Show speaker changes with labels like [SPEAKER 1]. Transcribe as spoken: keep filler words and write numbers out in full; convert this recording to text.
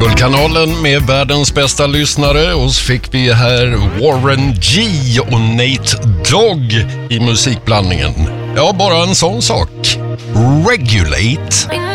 [SPEAKER 1] Guldkanalen med världens bästa lyssnare, och så fick vi här Warren G och Nate Dogg i musikblandningen. Ja, bara en sån sak. Regulate.